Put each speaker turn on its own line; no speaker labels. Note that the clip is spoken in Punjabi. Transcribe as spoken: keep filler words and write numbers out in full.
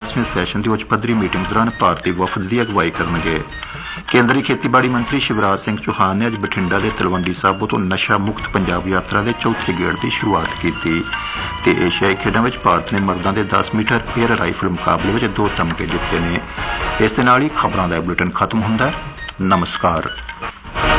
ਦਸਵੇਂ ਸੈਸ਼ਨ ਦੀ ਉੱਚ ਪੱਧਰੀ ਮੀਟਿੰਗ ਦੌਰਾਨ ਭਾਰਤੀ ਵਫਦ ਦੀ ਅਗਵਾਈ ਕਰਨਗੇ। ਕੇਂਦਰੀ ਖੇਤੀਬਾੜੀ ਮੰਤਰੀ ਸ਼ਿਵਰਾਜ ਸਿੰਘ ਚੌਹਾਨ ਨੇ ਅੱਜ ਬਠਿੰਡਾ ਦੇ ਤਲਵੰਡੀ ਸਾਬੋ ਤੋਂ ਨਸ਼ਾ ਮੁਕਤ ਪੰਜਾਬ ਯਾਤਰਾ ਦੇ ਚੌਥੇ ਗੇੜ ਦੀ ਸ਼ੁਰੂਆਤ ਕੀਤੀ ਤੇ ਏਸ਼ੀਆਈ ਖੇਡਾਂ ਵਿੱਚ ਭਾਰਤ ਨੇ ਮਰਦਾਂ ਦੇ ਦਸ ਮੀਟਰ 에ਅਰ ਰਾਈਫਲ ਮੁਕਾਬਲੇ ਵਿੱਚ ਦੋ ਤਮਗੇ ਜਿੱਤੇ ਨੇ। ਇਸ ਦੇ ਨਾਲ ਹੀ ਖਬਰਾਂ ਦਾ ਬੁਲੇਟਿਨ ਖਤਮ ਹੁੰਦਾ ਹੈ। ਨਮਸਕਾਰ।